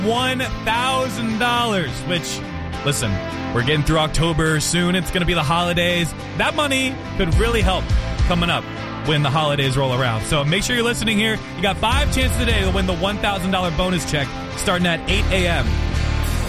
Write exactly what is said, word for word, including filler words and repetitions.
one thousand dollars, which, listen, we're getting through October soon. It's going to be the holidays. That money could really help coming up when the holidays roll around. So make sure you're listening here. You got five chances today to win the one thousand dollars bonus check starting at eight a.m.